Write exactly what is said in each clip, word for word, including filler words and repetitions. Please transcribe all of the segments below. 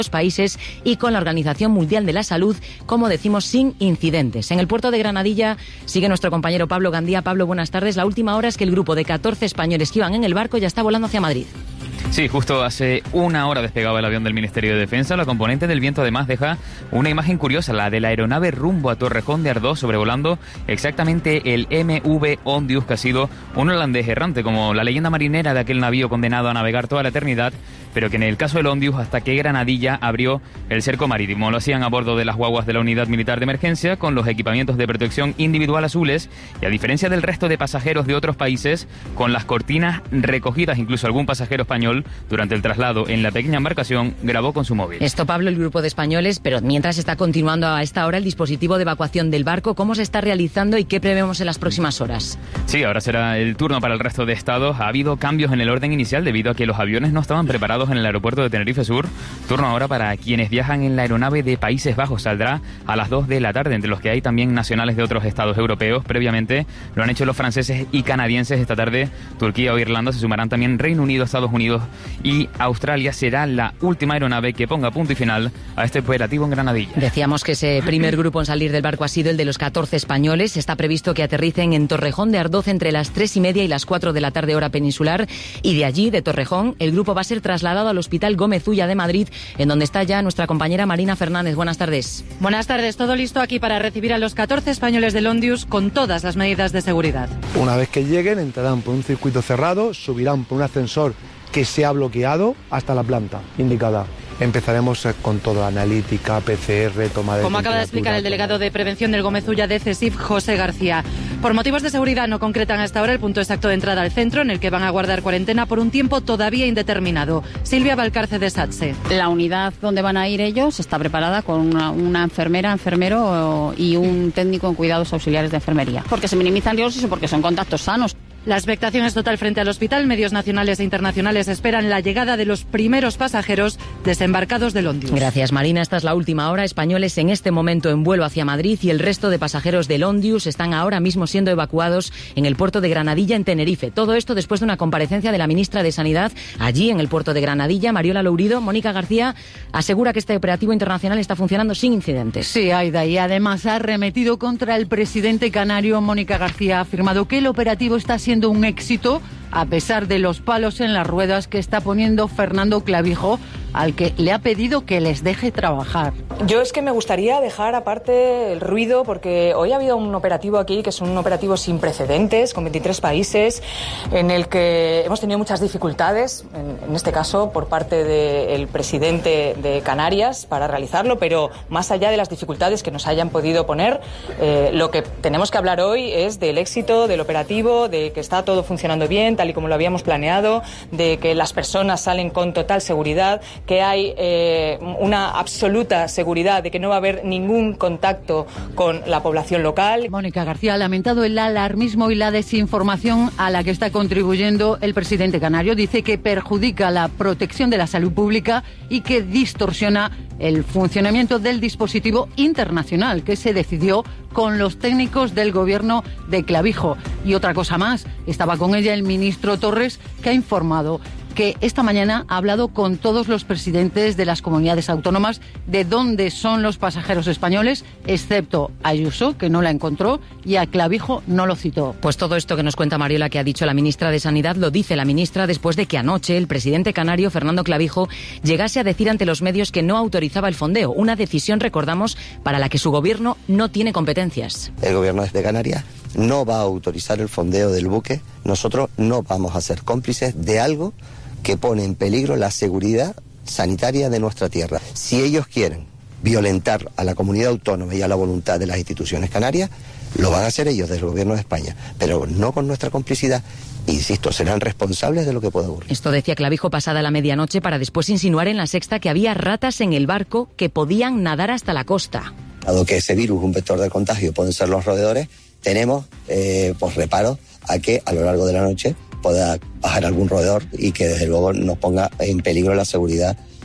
países y con la Organización Mundial de la Salud, como decimos, sin incidentes. En el puerto de Granadilla sigue nuestro compañero Pablo Gandía. Pablo, buenas tardes. La última hora es que el grupo de catorce españoles que iban en el barco ya está volando hacia Madrid. Sí, justo hace una hora despegaba el avión del Ministerio de Defensa. La componente del viento además deja una imagen curiosa, la de la aeronave rumbo a Torrejón de Ardoz, sobrevolando exactamente el M V Ondius, que ha sido un holandés errante, como la leyenda marinera de aquel navío condenado a navegar toda la eternidad, pero que en el caso del Ondius, hasta que Granadilla abrió el cerco marítimo. Lo hacían a bordo de las guaguas de la Unidad Militar de Emergencia, con los equipamientos de protección individual azules, y a diferencia del resto de pasajeros de otros países, con las cortinas recogidas. Incluso algún pasajero español, durante el traslado en la pequeña embarcación, grabó con su móvil. Esto, Pablo, el grupo de españoles, pero mientras está continuando a esta hora el dispositivo de evacuación del barco, ¿cómo se está realizando y qué prevemos en las próximas horas? Sí, ahora será el turno para el resto de estados. Ha habido cambios en el orden inicial debido a que los aviones no estaban preparados en el aeropuerto de Tenerife Sur. Turno ahora para quienes viajan en la aeronave de Países Bajos. Saldrá a las dos de la tarde, entre los que hay también nacionales de otros estados europeos. Previamente lo han hecho los franceses y canadienses. Esta tarde Turquía o Irlanda, se sumarán también Reino Unido, Estados Unidos y Australia. Será la última aeronave que ponga punto y final a este operativo en Granadilla. Decíamos que ese primer grupo en salir del barco ha sido el de los catorce españoles. Está previsto que aterricen en Torrejón de Ardoz entre las tres y media y las cuatro de la tarde, hora peninsular, y de allí, de Torrejón, el grupo va a ser trasladado al Hospital Gómez Ulla de Madrid, en donde está ya nuestra compañera Marina Fernández. Buenas tardes. Buenas tardes, todo listo aquí para recibir a los catorce españoles del Ondius con todas las medidas de seguridad. Una vez que lleguen, entrarán por un circuito cerrado, subirán por un ascensor que se ha bloqueado hasta la planta indicada. Empezaremos con toda analítica, P C R, toma de... Como acaba de explicar el delegado de prevención del Gómez Ulla de CESIF, José García. Por motivos de seguridad no concretan hasta ahora el punto exacto de entrada al centro, en el que van a guardar cuarentena por un tiempo todavía indeterminado. Silvia Valcarce de SATSE. La unidad donde van a ir ellos está preparada con una, una enfermera, enfermero y un técnico en cuidados auxiliares de enfermería. Porque se minimizan riesgos y porque son contactos sanos. La expectación es total frente al hospital. Medios nacionales e internacionales esperan la llegada de los primeros pasajeros desembarcados del Ondius. Gracias, Marina. Esta es la última hora. Españoles en este momento en vuelo hacia Madrid y el resto de pasajeros del Ondius están ahora mismo siendo evacuados en el puerto de Granadilla, en Tenerife. Todo esto después de una comparecencia de la ministra de Sanidad allí en el puerto de Granadilla, Mariola Lourido. Mónica García asegura que este operativo internacional está funcionando sin incidentes. Sí, Aida, y además ha arremetido contra el presidente canario. Mónica García ha afirmado que el operativo está siendo siendo un éxito a pesar de los palos en las ruedas que está poniendo Fernando Clavijo, al que le ha pedido que les deje trabajar. Yo es que me gustaría dejar aparte el ruido, porque hoy ha habido un operativo aquí que es un operativo sin precedentes, con veintitrés países, en el que hemos tenido muchas dificultades, en, en este caso por parte del presidente de Canarias, para realizarlo, pero más allá de las dificultades que nos hayan podido poner, eh, lo que tenemos que hablar hoy es del éxito del operativo, de que está todo funcionando bien, tal y como lo habíamos planeado, de que las personas salen con total seguridad, que hay eh, una absoluta seguridad de que no va a haber ningún contacto con la población local. Mónica García ha lamentado el alarmismo y la desinformación a la que está contribuyendo el presidente canario. Dice que perjudica la protección de la salud pública y que distorsiona el funcionamiento del dispositivo internacional que se decidió con los técnicos del gobierno de Clavijo. Y otra cosa más, estaba con ella el ministro Torres, que ha informado que esta mañana ha hablado con todos los presidentes de las comunidades autónomas de dónde son los pasajeros españoles, excepto a Ayuso, que no la encontró, y a Clavijo no lo citó. Pues todo esto que nos cuenta Mariola, que ha dicho la ministra de Sanidad, lo dice la ministra después de que anoche el presidente canario, Fernando Clavijo, llegase a decir ante los medios que no autorizaba el fondeo. Una decisión, recordamos, para la que su gobierno no tiene competencias. El gobierno de Canarias no va a autorizar el fondeo del buque. Nosotros no vamos a ser cómplices de algo que pone en peligro la seguridad sanitaria de nuestra tierra. Si ellos quieren violentar a la comunidad autónoma y a la voluntad de las instituciones canarias, lo van a hacer ellos desde el gobierno de España, pero no con nuestra complicidad. Insisto, serán responsables de lo que pueda ocurrir. Esto decía Clavijo pasada la medianoche, para después insinuar en La Sexta que había ratas en el barco que podían nadar hasta la costa. Dado que ese virus, un vector de contagio, pueden ser los roedores, tenemos eh, pues reparos a que a lo largo de la noche pueda bajar algún roedor y que desde luego nos ponga en peligro la seguridad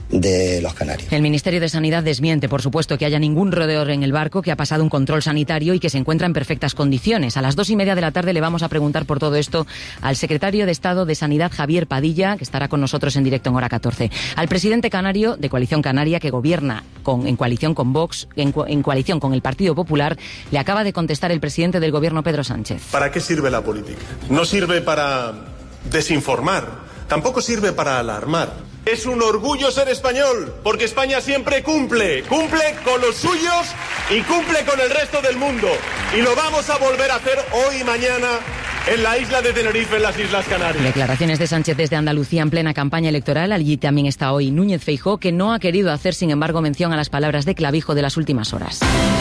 de los canarios. El Ministerio de Sanidad desmiente, por supuesto, que haya ningún roedor en el barco, que ha pasado un control sanitario y que se encuentra en perfectas condiciones. A las dos y media de la tarde le vamos a preguntar por todo esto al secretario de Estado de Sanidad, Javier Padilla, que estará con nosotros en directo en Hora catorce. Al presidente canario de Coalición Canaria, que gobierna con, en coalición con Vox, en, en coalición con el Partido Popular, le acaba de contestar el presidente del Gobierno, Pedro Sánchez. ¿Para qué sirve la política? No sirve para desinformar, tampoco sirve para alarmar. Es un orgullo ser español, porque España siempre cumple, cumple con los suyos y cumple con el resto del mundo. Y lo vamos a volver a hacer hoy y mañana en la isla de Tenerife, en las Islas Canarias. Declaraciones de Sánchez desde Andalucía en plena campaña electoral. Allí también está hoy Núñez Feijóo, que no ha querido hacer, sin embargo, mención a las palabras de Clavijo de las últimas horas.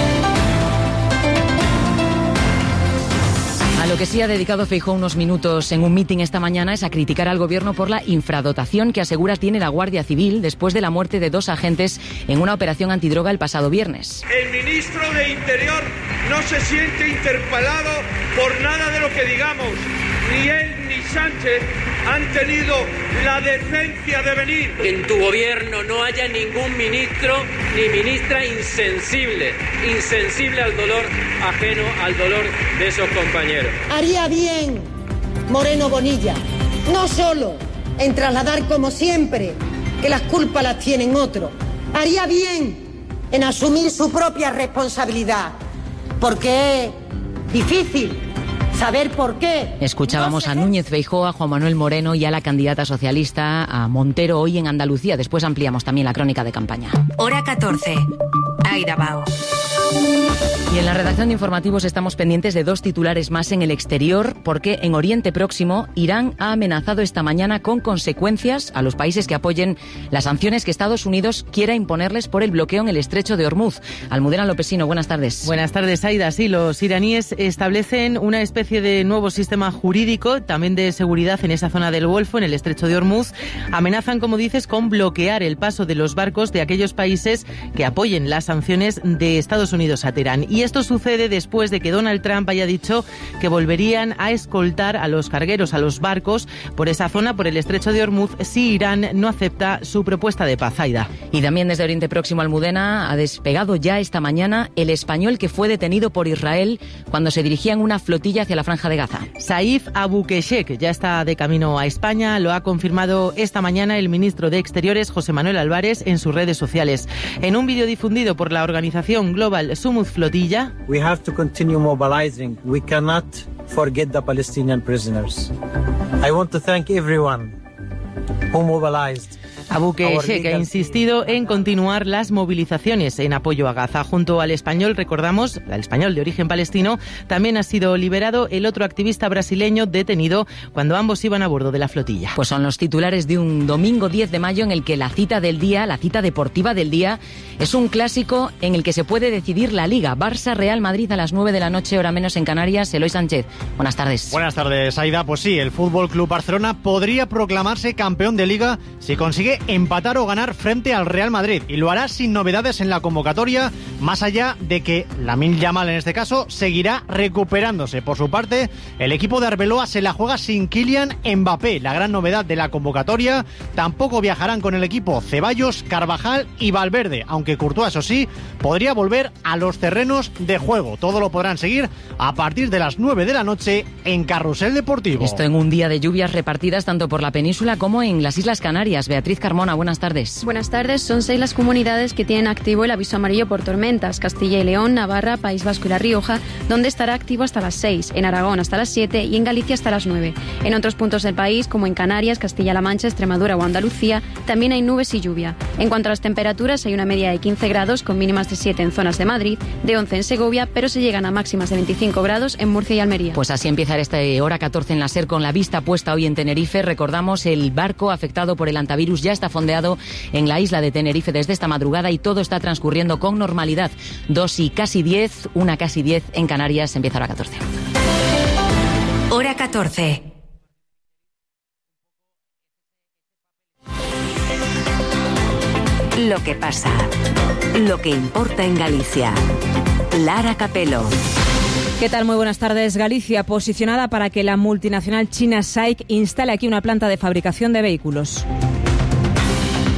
A lo que sí ha dedicado Feijóo unos minutos en un mitin esta mañana es a criticar al Gobierno por la infradotación que asegura tiene la Guardia Civil después de la muerte de dos agentes en una operación antidroga el pasado viernes. El ministro de Interior no se siente interpelado por nada de lo que digamos. Ni él ni Sánchez han tenido la decencia de venir. Que en tu gobierno no haya ningún ministro ni ministra insensible, insensible al dolor ajeno, al dolor de esos compañeros. Haría bien Moreno Bonilla, no solo en trasladar como siempre que las culpas las tienen otros, haría bien en asumir su propia responsabilidad, porque es difícil saber por qué. Escuchábamos a Núñez Feijóo, a Juan Manuel Moreno y a la candidata socialista, a Montero, hoy en Andalucía. Después ampliamos también la crónica de campaña. Hora catorce. Aida Bao. Y en la redacción de informativos estamos pendientes de dos titulares más en el exterior, porque en Oriente Próximo Irán ha amenazado esta mañana con consecuencias a los países que apoyen las sanciones que Estados Unidos quiera imponerles por el bloqueo en el estrecho de Hormuz. Almudena Lopesino, buenas tardes. Buenas tardes, Aida. Sí, los iraníes establecen una especie de nuevo sistema jurídico, también de seguridad en esa zona del Golfo, en el estrecho de Hormuz. Amenazan, como dices, con bloquear el paso de los barcos de aquellos países que apoyen las sanciones de Estados Unidos a Teherán. Y esto sucede después de que Donald Trump haya dicho que volverían a escoltar a los cargueros, a los barcos, por esa zona, por el estrecho de Hormuz, si Irán no acepta su propuesta de paz. Aida. Y también desde Oriente Próximo, Almudena, ha despegado ya esta mañana el español que fue detenido por Israel cuando se dirigía en una flotilla hacia la Franja de Gaza. Saif Abukeshek ya está de camino a España, lo ha confirmado esta mañana el ministro de Exteriores, José Manuel Álvarez, en sus redes sociales. En un vídeo difundido por la organización Global Sumud Flotilla, We have to continue mobilizing. We cannot forget the Palestinian prisoners. I want to thank everyone who mobilized. Abukeshek ha insistido en continuar las movilizaciones en apoyo a Gaza. Junto al español, recordamos, al español de origen palestino, también ha sido liberado el otro activista brasileño detenido cuando ambos iban a bordo de la flotilla. Pues son los titulares de un domingo diez de mayo en el que la cita del día, la cita deportiva del día, es un clásico en el que se puede decidir la Liga. Barça-Real Madrid a las nueve de la noche, hora menos en Canarias. Eloy Sánchez, buenas tardes. Buenas tardes, Aida. Pues sí, el Fútbol Club Barcelona podría proclamarse campeón de Liga si consigue empatar o ganar frente al Real Madrid, y lo hará sin novedades en la convocatoria, más allá de que Lamine Yamal en este caso seguirá recuperándose. Por su parte, el equipo de Arbeloa se la juega sin Kylian Mbappé, la gran novedad de la convocatoria. Tampoco viajarán con el equipo Ceballos, Carvajal y Valverde, aunque Courtois, eso sí, podría volver a los terrenos de juego. Todo lo podrán seguir a partir de las nueve de la noche en Carrusel Deportivo. Esto en un día de lluvias repartidas tanto por la península como en las Islas Canarias. Beatriz Carmona, buenas tardes. Buenas tardes. Son seis las comunidades que tienen activo el aviso amarillo por tormentas: Castilla y León, Navarra, País Vasco y La Rioja, donde estará activo hasta las seis, en Aragón hasta las siete y en Galicia hasta las nueve. En otros puntos del país, como en Canarias, Castilla-La Mancha, Extremadura o Andalucía, también hay nubes y lluvia. En cuanto a las temperaturas, hay una media de quince grados con mínimas de siete en zonas de Madrid, de once en Segovia, pero se llegan a máximas de veinticinco grados en Murcia y Almería. Pues así empieza esta hora catorce en la SER, con la vista puesta hoy en Tenerife. Recordamos, el barco afectado por el antivirus ya está fondeado en la isla de Tenerife desde esta madrugada y todo está transcurriendo con normalidad. Dos y casi diez, una casi diez en Canarias. Empieza hora catorce. Hora catorce. Lo que pasa, lo que importa en Galicia. Lara Capelo. ¿Qué tal? Muy buenas tardes. Galicia, posicionada para que la multinacional china S A I C instale aquí una planta de fabricación de vehículos.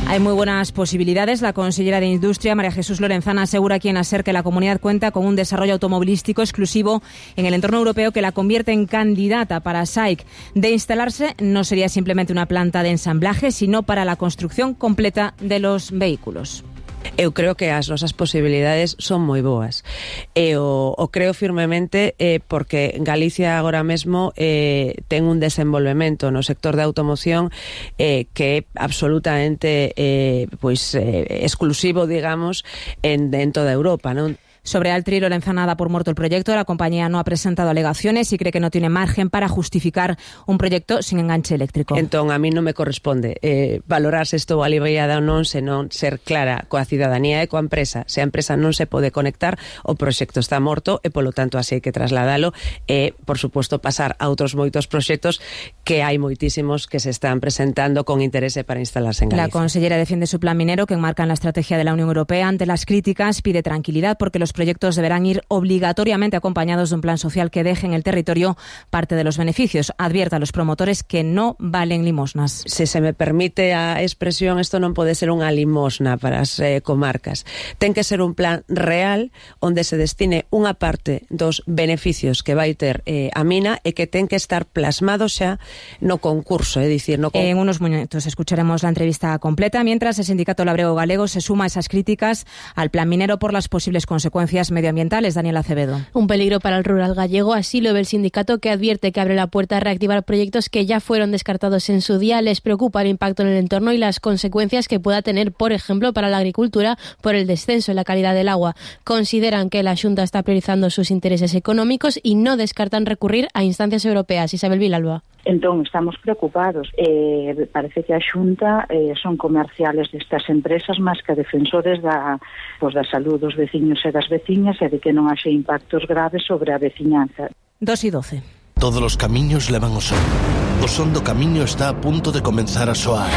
Hay muy buenas posibilidades. La consellera de Industria, María Jesús Lorenzana, asegura aquí en ASER que la comunidad cuenta con un desarrollo automovilístico exclusivo en el entorno europeo que la convierte en candidata para S A I C. De instalarse, no sería simplemente una planta de ensamblaje, sino para la construcción completa de los vehículos. Eu creo que as nosas posibilidades son moi boas. E o, o creo firmemente eh, porque Galicia agora mesmo eh, ten un desenvolvemento no sector de automoción eh, que é absolutamente eh, pois, eh, exclusivo, digamos, en, en toda Europa, non? Sobre Altri, Lorenzana da por muerto el proyecto. La compañía no ha presentado alegaciones y cree que no tiene margen para justificar un proyecto sin enganche eléctrico. Entón, a mí non me corresponde eh, valorar se estou aliviada ou non, senón ser clara coa cidadanía e coa empresa. Se a empresa non se pode conectar, o proxecto está morto e, polo tanto, así hai que trasladalo e, por suposto, pasar a outros moitos proxectos que hai moitísimos que se están presentando con interese para instalarse en Galicia. La consellera defiende su plan minero que enmarca en la estrategia de la Unión Europea. Ante las críticas, pide tranquilidad porque los proyectos deberán ir obligatoriamente acompañados de un plan social que deje en el territorio parte de los beneficios. Advierte a los promotores que no valen limosnas. Se se me permite a expresión, isto non pode ser unha limosna para as eh, comarcas. Ten que ser un plan real onde se destine unha parte dos beneficios que vai ter eh, a mina e que ten que estar plasmado xa no concurso, é dicir, no con... En unos minutos escucharemos la entrevista completa, mientras el sindicato Labrego Galego se suma a esas críticas al plan minero por las posibles consecuencias medioambientales. Daniel Acevedo. Un peligro para el rural gallego, así lo ve el sindicato, que advierte que abre la puerta a reactivar proyectos que ya fueron descartados en su día. Les preocupa el impacto en el entorno y las consecuencias que pueda tener, por ejemplo, para la agricultura por el descenso en la calidad del agua. Consideran que la Xunta está priorizando sus intereses económicos y no descartan recurrir a instancias europeas. Isabel Vilalba. Entón, estamos preocupados. Eh, parece que a Xunta eh, son comerciales destas empresas máis que defensores da, pues, da salud dos veciños e das veciñas e de que non haxe impactos graves sobre a veciñanza. dos y doce. Todos os camiños levan o son. O son do camiño está a punto de comenzar a soar.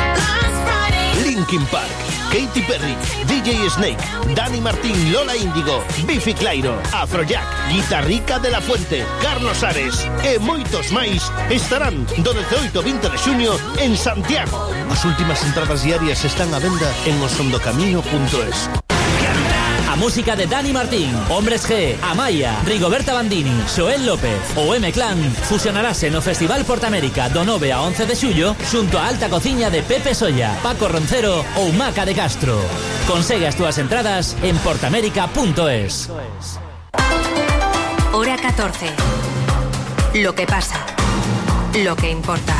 Linkin Park, Katy Perry, D J Snake, Dani Martín, Lola Índigo, Bifi Clyro, Afrojack, Guitarrica de la Fuente, Carlos Ares e moitos máis estarán do dezaoito ao vinte de xuño en Santiago. As últimas entradas diarias están a venda en osondocamino punto es. A música de Dani Martín, Hombres G, Amaya, Rigoberta Bandini, Xoel López ou M-Clan fusionarase no Festival Portamérica do nove a once de xullo xunto a alta cociña de Pepe Solla, Paco Roncero ou Maca de Castro. Consegue as túas entradas en portamérica punto es. Hora catorce. Lo que pasa. Lo que importa.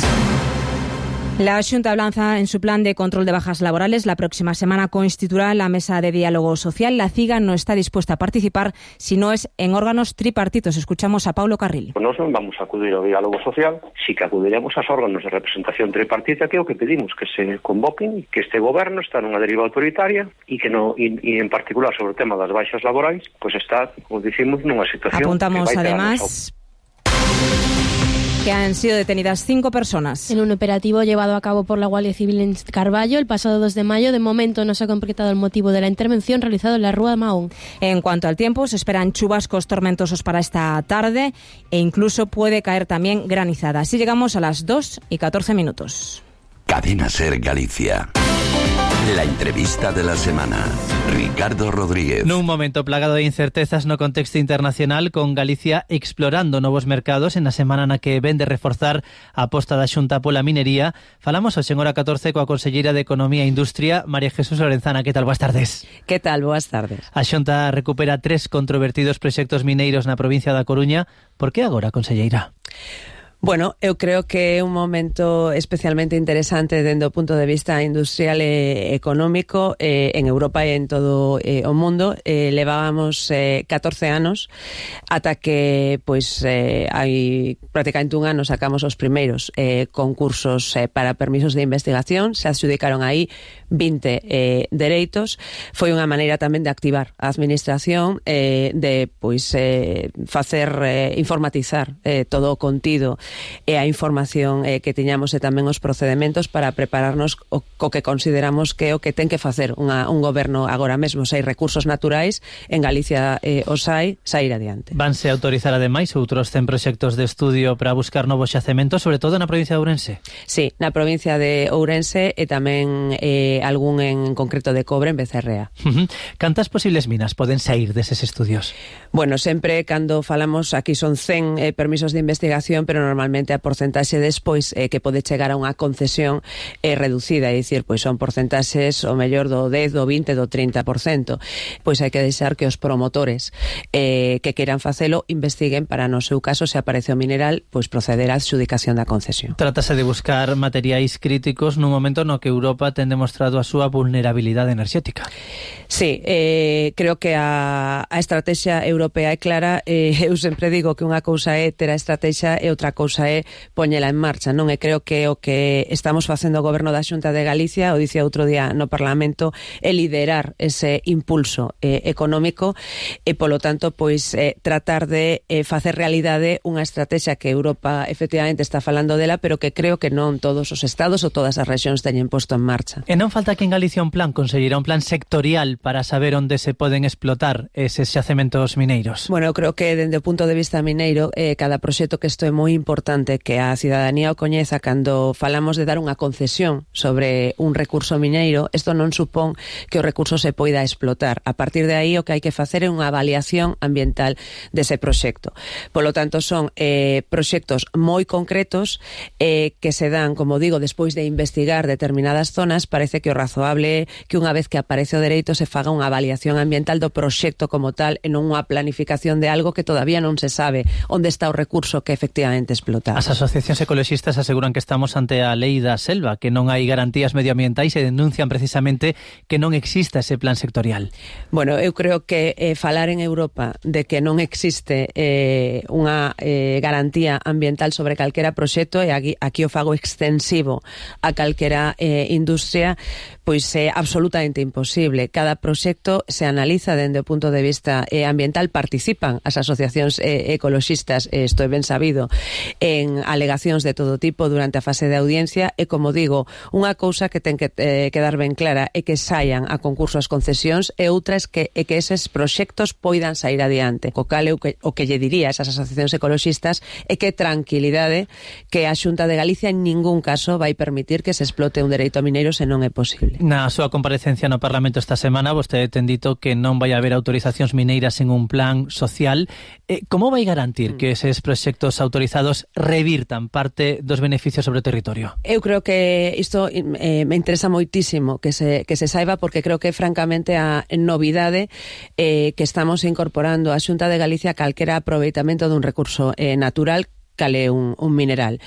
La Xunta avanza en su plan de control de bajas laborales. La próxima semana constituirá la mesa de diálogo social. La CIGA no está dispuesta a participar si no es en órganos tripartitos. Escuchamos a Paulo Carril. Nos non vamos a acudir ao diálogo social, si que acudiremos aos órganos de representación tripartita, que é o que pedimos, que se convoquen, que este goberno está nunha deriva autoritaria e que no, e, e en particular sobre o tema das baixas laborais, pois pues está, como dicimos, nunha situación. Apuntamos que vai además que han sido detenidas cinco personas. En un operativo llevado a cabo por la Guardia Civil en Carballo el pasado dos de mayo, de momento no se ha concretado el motivo de la intervención realizado en la Rúa de Mahón. En cuanto al tiempo, se esperan chubascos tormentosos para esta tarde e incluso puede caer también granizada. Así llegamos a las dos y catorce minutos. Cadena Ser Galicia. La entrevista de la semana. Ricardo Rodríguez. Nun momento plagado de incertezas no contexto internacional, con Galicia explorando novos mercados en a semana na que ven de reforzar a aposta da Xunta pola minería, falamos hoxe en hora catorce coa conselleira de Economía e Industria, María Jesús Lorenzana. Que tal? Boas tardes. Que tal? Boas tardes. A Xunta recupera tres controvertidos proxectos mineiros na provincia da Coruña. Por que agora, conselleira? Bueno, eu creo que é un momento especialmente interesante dende o punto de vista industrial e económico eh, en Europa e en todo eh, o mundo. Eh, levábamos eh, catorce anos ata que pois eh, hai prácticamente un ano sacamos os primeiros eh, concursos eh, para permisos de investigación. Se adxudicaron aí vinte eh, dereitos. Foi unha maneira tamén de activar a administración, eh, de pois eh, facer eh, informatizar eh, todo o contido e a información eh, que tiñamos e tamén os procedementos para prepararnos o, co que consideramos que é o que ten que facer unha, un goberno agora mesmo. Se hai recursos naturais, en Galicia eh, os hai, sair adiante. Vanse autorizar ademais outros cen proxectos de estudio para buscar novos xacementos, sobre todo na provincia de Ourense? Sí, na provincia de Ourense e tamén eh, algún en concreto de cobre en Becerrea. Uh-huh. Cantas posibles minas poden sair deses estudios? Bueno, sempre cando falamos, aquí son cen eh, permisos de investigación, pero normalmente a porcentaxe despois eh, que pode chegar a unha concesión é eh, reducida, é dicir, pois son porcentaxes o mellor do dez, do vinte, do trinta por cento. Pois hai que deixar que os promotores eh, que queiran facelo investiguen para, no seu caso, se aparece o mineral, pois proceder á adxudicación da concesión. Trátase de buscar materiais críticos nun momento no que Europa ten demostrado a súa vulnerabilidade enerxética. Sí, eh, creo que a, a estrategia europea é clara. eh, eu sempre digo que unha cousa é ter a estrategia e outra cousa é poñela en marcha, non? E creo que o que estamos facendo o Goberno da Xunta de Galicia, o dicía outro día no Parlamento, é liderar ese impulso eh, económico e, polo tanto, pois eh, tratar de eh, facer realidade unha estrategia que Europa efectivamente está falando dela, pero que creo que non todos os estados ou todas as rexións teñen posto en marcha. E non falta que en Galicia un plan, conseguirá un plan sectorial para saber onde se poden explotar eses xacementos mineiros? Bueno, eu creo que dende o punto de vista mineiro, eh, cada proxecto que isto é moi importante que a cidadanía o coñeza. Cando falamos de dar unha concesión sobre un recurso mineiro, isto non supón que o recurso se poida explotar. A partir de aí o que hai que facer é unha avaliación ambiental dese proxecto. Polo tanto, son eh, proxectos moi concretos eh, que se dan, como digo, despois de investigar determinadas zonas. Parece que o razoable é que unha vez que aparece o dereito se faga unha avaliación ambiental do proxecto como tal e non unha planificación de algo que todavía non se sabe onde está o recurso que efectivamente explotar. As asociacións ecoloxistas aseguran que estamos ante a lei da selva, que non hai garantías medioambientais e denuncian precisamente que non exista ese plan sectorial. Bueno, eu creo que eh, falar en Europa de que non existe eh, unha eh, garantía ambiental sobre calquera proxecto, e aquí, aquí o fago extensivo a calquera eh, industria, pois é absolutamente imposible. Cada proxecto se analiza dende o punto de vista eh, ambiental, participan as asociacións eh, ecoloxistas, eh, isto é ben sabido, en alegacións de todo tipo durante a fase de audiencia, e, como digo, unha cousa que ten que eh, quedar ben clara é que saian a concurso as concesións, e outra é que, é que eses proxectos poidan sair adiante. Co cal eu que, o que lle diría a esas asociacións ecoloxistas é que tranquilidade, que a Xunta de Galicia en ningún caso vai permitir que se explote un dereito mineiro se non é posible. Na súa comparecencia no Parlamento esta semana, vostede ten dito que non vai haber autorizacións mineiras en un plan social. Eh, como vai garantir que eses proxectos autorizados revirtan parte dos beneficios sobre o territorio? Eu creo que isto eh, me interesa moitísimo que se, que se saiba, porque creo que francamente a novidade eh, que estamos incorporando a Xunta de Galicia calquera aproveitamento dun recurso eh, natural cale un, un mineral.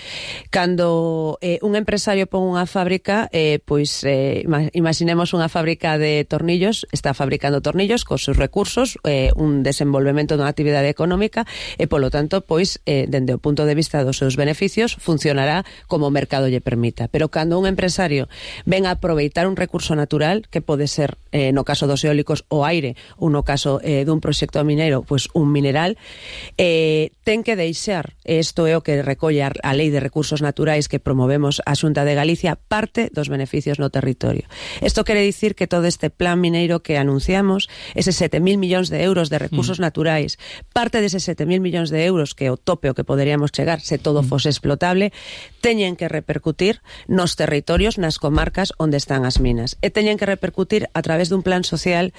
Cando eh, un empresario pon unha fábrica, eh, pois eh, imaginemos unha fábrica de tornillos, está fabricando tornillos cos seus recursos, eh, un desenvolvemento dunha actividade económica, e polo tanto, pois, eh, dende o punto de vista dos seus beneficios, funcionará como o mercado lle permita. Pero cando un empresario ven a aproveitar un recurso natural, que pode ser, eh, no caso dos eólicos, o aire, ou no caso eh, dun proxecto mineiro, pois un mineral, eh, ten que deixar isto. É o que recolle a Lei de Recursos Naturais que promovemos a Xunta de Galicia, parte dos beneficios no territorio. Isto quere dicir que todo este plan mineiro que anunciamos, eses sete mil millóns de euros de recursos mm. naturais, parte deses sete mil millóns de euros, que é o tope o que poderíamos chegar se todo fose explotable, teñen que repercutir nos territorios, nas comarcas onde están as minas. E teñen que repercutir a través dun plan social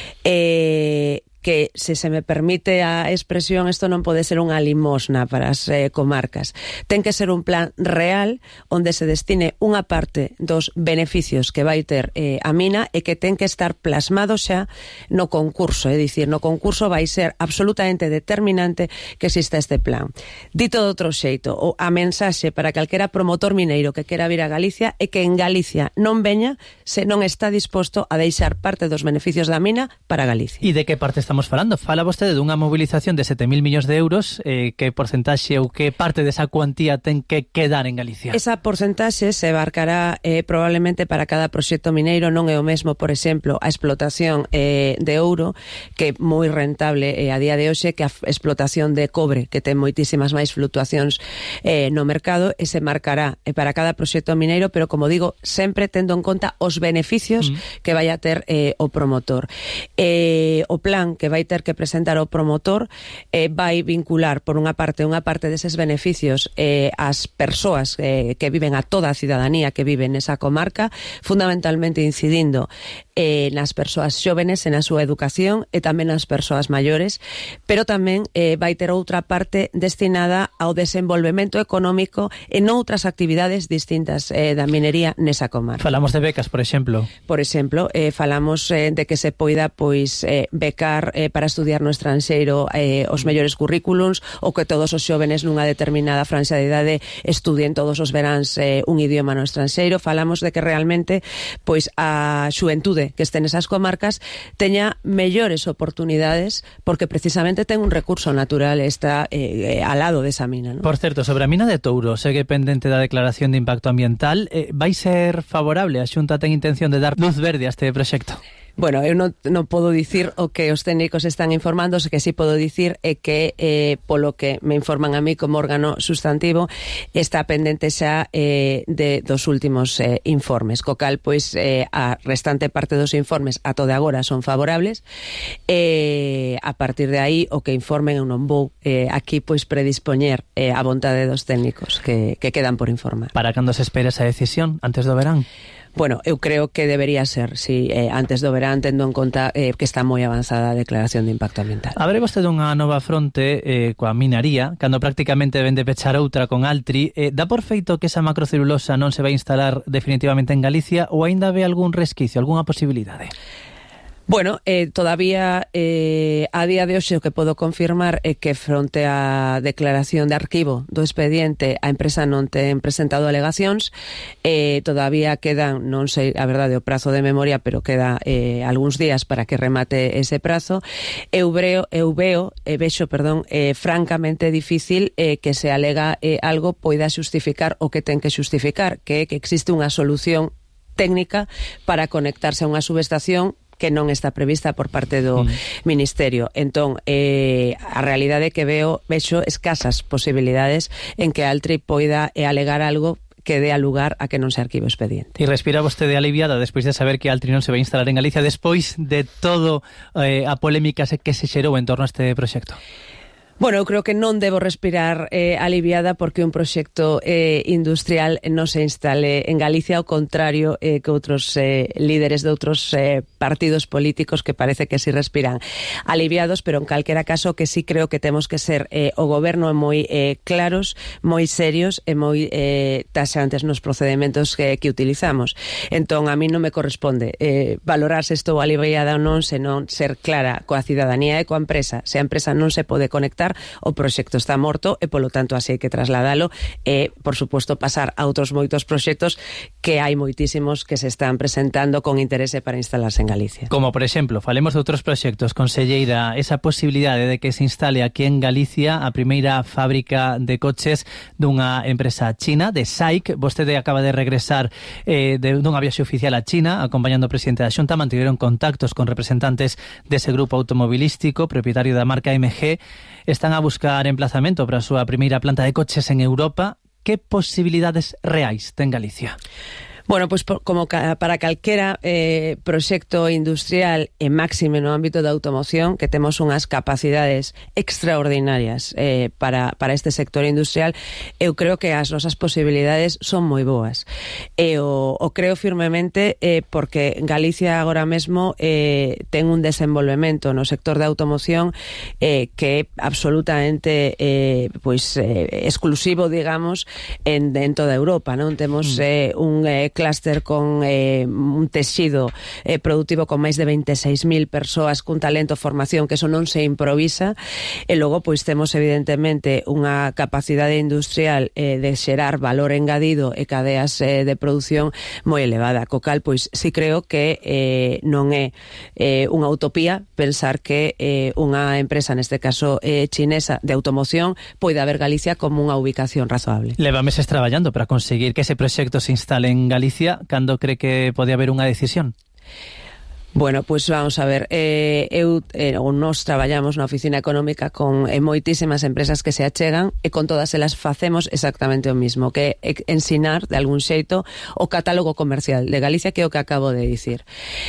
eh, que, se se me permite a expresión, isto non pode ser unha limosna para as eh, comarcas. Ten que ser un plan real onde se destine unha parte dos beneficios que vai ter eh, a mina, e que ten que estar plasmado xa no concurso, é dicir, no concurso vai ser absolutamente determinante que exista este plan. Dito de outro xeito, o a mensaxe para calquera promotor mineiro que quera vir a Galicia é que en Galicia non veña se non está disposto a deixar parte dos beneficios da mina para Galicia. E de que parte está estamos falando. Fala vostede dunha mobilización de sete mil millóns de euros, eh, que porcentaxe ou que parte desa cuantía ten que quedar en Galicia? Esa porcentaxe se abarcará eh, probablemente para cada proxecto mineiro, non é o mesmo, por exemplo, a explotación eh, de ouro, que é moi rentable eh, a día de hoxe, que a explotación de cobre, que ten moitísimas máis fluctuacións eh, no mercado, e se marcará eh, para cada proxecto mineiro, pero como digo, sempre tendo en conta os beneficios mm. que vai a ter eh, o promotor. Eh, o plan que vai ter que presentar o promotor eh, vai vincular, por unha parte, unha parte deses beneficios eh, ás persoas eh, que viven, a toda a cidadanía que vive nesa comarca, fundamentalmente incidindo eh, nas persoas xóvenes, en a súa educación e tamén nas persoas maiores, pero tamén eh, vai ter outra parte destinada ao desenvolvemento económico en outras actividades distintas eh, da minería nesa comarca. Falamos de becas, por exemplo. Por exemplo, eh, falamos eh, de que se poida pois eh, becar eh, para estudiar no estranxeiro eh, os mellores currículums, ou que todos os xóvenes nunha determinada franxa de idade estudien todos os veráns eh, un idioma no estranxeiro. Falamos de que realmente pois a xuventude que este nesas comarcas teña mellores oportunidades, porque precisamente ten un recurso natural, está eh, eh, al lado desa mina, ¿no? Por certo, sobre a mina de Touro, segue pendente da declaración de impacto ambiental, eh, vai ser favorable? A Xunta ten intención de dar luz verde a este proxecto? Bueno, eu non, non podo dicir o que os técnicos están informando, o que sí podo dicir é que, eh, polo que me informan a mí como órgano sustantivo, está pendente xa eh, de dos últimos eh, informes, co cal, pois, eh, a restante parte dos informes a todo agora son favorables, e eh, a partir de aí o que informen eu non vou eh, aquí, pois, predispoñer eh, a vontade dos técnicos que, que quedan por informar. Para cando se espera esa decisión? Antes do verán? Bueno, eu creo que debería ser, si, eh, antes do verán, tendo en conta eh, que está moi avanzada a declaración de impacto ambiental. Abre vostede unha nova fronte eh, coa minaría, cando prácticamente ven de pechar outra con Altri. Eh, dá por feito que esa macrocelulosa non se vai instalar definitivamente en Galicia, ou aínda ve algún resquicio, algunha posibilidade? Bueno, eh, todavía eh, a día de hoxe o que podo confirmar é que fronte á declaración de arquivo do expediente a empresa non ten presentado alegacións, eh, todavía quedan, non sei a verdade o prazo de memoria, pero queda eh, algúns días para que remate ese prazo. Eu veo, eu veo eh, vexo, perdón, eh, francamente difícil eh, que se alega eh, algo poida xustificar o que ten que xustificar, que é que existe unha solución técnica para conectarse a unha subestación que non está prevista por parte do mm. Ministerio. Entón, eh, a realidade que veo, vexo escasas posibilidades en que Altri poida eh, alegar algo que dé a lugar a que non se arquive o expediente. E respira vostede aliviada despois de saber que Altri non se vai instalar en Galicia, despois de todo eh, a polémica que se xerou en torno a este proxecto? Bueno, eu creo que non debo respirar eh, aliviada porque un proxecto eh, industrial non se instale en Galicia, ao contrario eh, que outros eh, líderes de outros eh, partidos políticos que parece que si respiran aliviados, pero en calquera caso que sí creo que temos que ser eh, o goberno moi eh, claros, moi serios e moi eh, taxantes nos procedementos que, que utilizamos. Entón, a mí non me corresponde eh, valorar se estou aliviada ou non, senón ser clara coa cidadanía e coa empresa. Se a empresa non se pode conectar, o proxecto está morto e, polo tanto, así hai que trasladalo e, por suposto, pasar a outros moitos proxectos que hai moitísimos que se están presentando con interese para instalarse en Galicia. Como, por exemplo, falemos de outros proxectos, conselleira, esa posibilidade de que se instale aquí en Galicia a primeira fábrica de coches dunha empresa china, de S A I C. Vostede acaba de regresar eh, de, dunha viaxe oficial a China, acompañando o presidente da Xunta, mantiveron contactos con representantes dese grupo automobilístico, propietario da marca M G. Están a buscar emplazamento para a súa primeira planta de coches en Europa. Que posibilidades reais ten Galicia? Bueno, pois pues, como ca, para calquera eh, proxecto industrial e máxime no ámbito da automoción, que temos unhas capacidades extraordinarias eh, para, para este sector industrial, eu creo que as nosas posibilidades son moi boas. E o, o creo firmemente eh, porque Galicia agora mesmo eh, ten un desenvolvemento no sector da automoción eh, que é absolutamente eh, pois, eh, exclusivo, digamos, en, en toda Europa, non? Temos eh, un eh, clúster con eh, un texido eh, productivo con máis de veintiséis mil persoas cun talento, formación, que eso non se improvisa, e logo pois temos evidentemente unha capacidade industrial eh, de xerar valor engadido e cadeas eh, de produción moi elevada, co cal pois si creo que eh, non é eh, unha utopía pensar que eh, unha empresa, neste caso eh, chinesa, de automoción poida ver Galicia como unha ubicación razoable. Leva meses traballando para conseguir que ese proxecto se instale en Galicia. Cando cree que pode haber unha decisión? Bueno, pois pues vamos a ver, eh, eu eh, ou nós traballamos na oficina económica con eh, moitísimas empresas que se achegan e con todas elas facemos exactamente o mismo, que é ensinar de algún xeito o catálogo comercial de Galicia, que é o que acabo de dicir.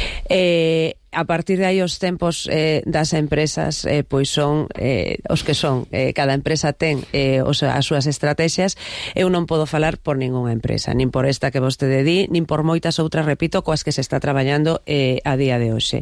Eh, a partir de aí os tempos eh, das empresas eh, pois son eh, os que son, eh, cada empresa ten eh, os, as súas estrategias. Eu non podo falar por ningunha empresa, nin por esta que vostede di, nin por moitas outras, repito, coas que se está traballando eh, a día de hoxe.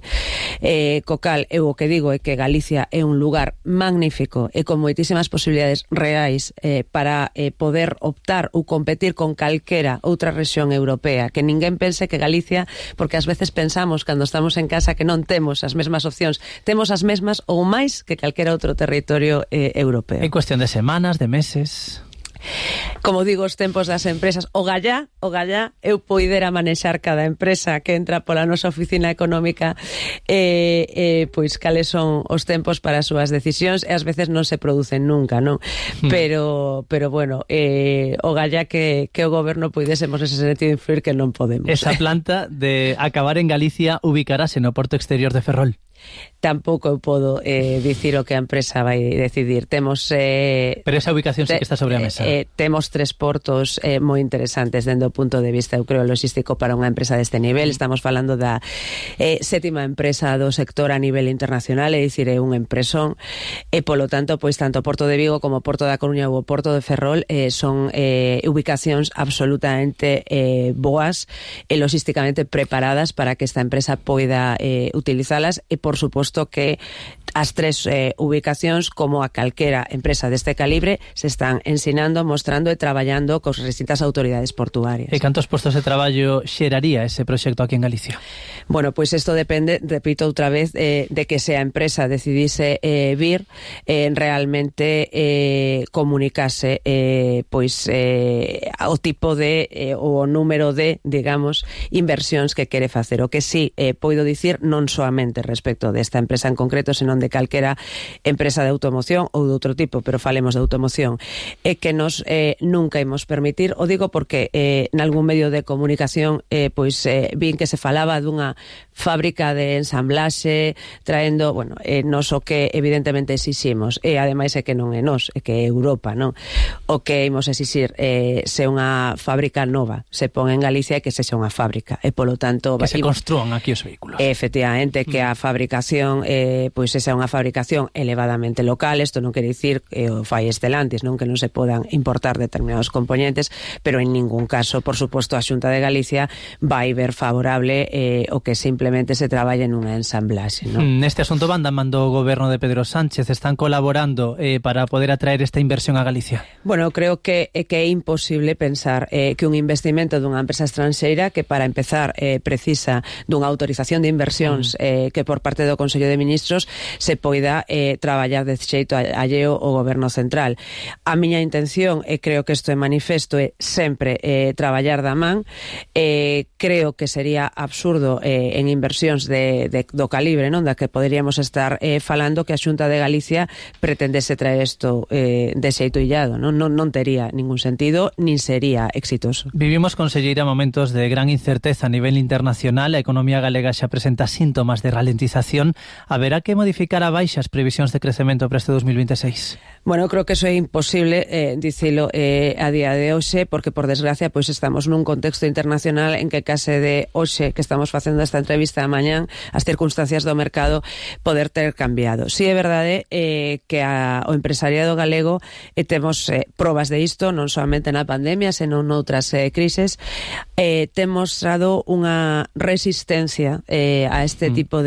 Eh, co cal, eu o que digo é que Galicia é un lugar magnífico e con moitísimas posibilidades reais eh, para eh, poder optar ou competir con calquera outra rexión europea, que ninguén pense que Galicia, porque ás veces pensamos cando estamos en casa que non temos as mesmas opcións, temos as mesmas ou máis que calquera outro territorio eh, europeo. En cuestión de semanas, de meses... Como digo, os tempos das empresas, o gallá, o gallá, eu poidera manexar cada empresa que entra pola nosa oficina económica e, eh, pois cales son os tempos para as súas decisións, e ás veces non se producen nunca, non? Mm. Pero, pero bueno, eh, o gallá que, que o goberno poidésemos nese sentido influir, que non podemos. Esa planta de acabar en Galicia ubicarase no porto exterior de Ferrol. Tampouco eu podo eh, dicir o que a empresa vai decidir. Temos... Eh, Pero esa ubicación sí que está sobre a mesa. Eh, eh, temos tres portos eh, moi interesantes dende o punto de vista, eu creo, logístico para unha empresa deste nivel. Estamos falando da eh, sétima empresa do sector a nivel internacional, é dicir, é un empresón, e polo tanto, pois tanto o Porto de Vigo como o Porto da Coruña ou o Porto de Ferrol eh, son eh, ubicacións absolutamente eh, boas e logísticamente preparadas para que esta empresa poida eh, utilizalas, e por suposto que as tres eh, ubicacións, como a calquera empresa deste calibre, se están ensinando, mostrando e traballando cos distintas autoridades portuarias. E cantos postos de traballo xeraría ese proxecto aquí en Galicia? Bueno, pois isto depende, repito outra vez, eh, de que se a empresa decidise eh, vir, eh, realmente eh, comunicase eh, pois eh, o tipo de eh, o número de, digamos, inversións que quere facer. O que sí eh, poido dicir, non soamente respecto desta empresa en concreto, senón de calquera empresa de automoción ou de outro tipo, pero falemos de automoción, é que nos eh, nunca imos permitir, o digo porque eh, nalgún medio de comunicación eh, pois eh, vin que se falaba dunha fábrica de ensamblaxe traendo, bueno, eh, nos o que evidentemente exiximos, e ademais é que non é nos, é que é Europa, non? O que imos exixir eh, se unha fábrica nova se pon en Galicia, é que sexa unha fábrica, e polo tanto... Que se construan aquí os vehículos. Efectivamente, que a fabricación eh, pois esa é unha fabricación elevadamente local. Isto non quere dicir que o fai Stellantis, non, que non se podan importar determinados componentes, pero en ningún caso, por suposto, a Xunta de Galicia vai ver favorable eh, o que simplemente se traballe nunha ensamblaxe, non? Neste asunto van damando o goberno de Pedro Sánchez, están colaborando eh, para poder atraer esta inversión a Galicia. Bueno, creo que, que é imposible pensar eh, que un investimento dunha empresa estranxeira que para empezar eh, precisa dunha autorización de inversións mm. eh, que por parte do Consello de Ministros se poida eh, traballar de xeito alleo o goberno central. A miña intención, e creo que isto é manifesto, é sempre eh, traballar da man. Eh, creo que sería absurdo eh, en inversións de, de, do calibre, non, da que poderíamos estar eh, falando, que a Xunta de Galicia pretendese traer isto eh, de xeito illado, non? Non, non tería ningún sentido, nin sería exitoso. Vivimos, conselleira, momentos de gran incerteza a nivel internacional. A economía galega xa presenta síntomas de ralentización. Haberá que modificar a baixa as previsións de crecemento para este dos mil veintiséis? Bueno, creo que eso é imposible eh, dicilo eh, a día de hoxe, porque por desgracia pois estamos nun contexto internacional en que case de hoxe que estamos facendo esta entrevista a mañán, as circunstancias do mercado poder ter cambiado. Si é verdade eh, que a, o empresariado galego eh, temos eh, probas de isto, non somente na pandemia, senón noutras eh, crises, eh, ten mostrado unha resistencia eh, a este mm. tipo de crisis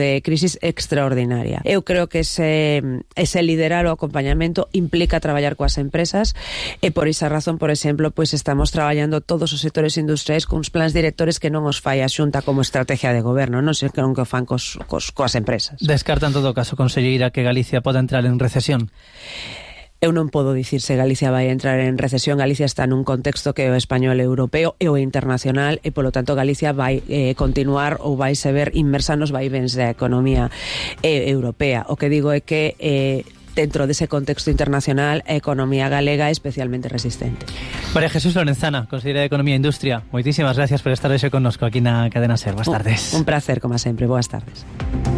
crisis extraordinaria. Eu creo que ese, ese liderar o acompañamento implica traballar coas empresas e por esa razón, por exemplo, pois estamos traballando todos os sectores industriais con uns plans directores que non os fai a Xunta como estrategia de goberno, non sei que non que o fan cos, cos, coas empresas. Descarta en todo caso, conselleira, que Galicia poda entrar en recesión? Eu non podo dicir se Galicia vai entrar en recesión. Galicia está nun contexto que é o español europeo e o internacional e, polo tanto, Galicia vai eh, continuar ou vai se ver inmersa nos vaivens da economía eh, europea. O que digo é que eh, dentro dese contexto internacional a economía galega é especialmente resistente. María Jesús Lorenzana, conselleira de Economía e Industria, moitísimas gracias por estar hoxe connosco aquí na Cadena SER. Boas tardes. Un, un placer, como sempre. Boas tardes.